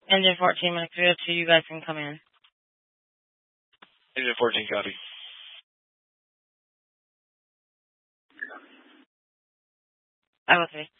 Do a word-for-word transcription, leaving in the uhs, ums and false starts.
Engine fourteen, Max three oh two, you guys can come in. Engine fourteen, copy. I will see.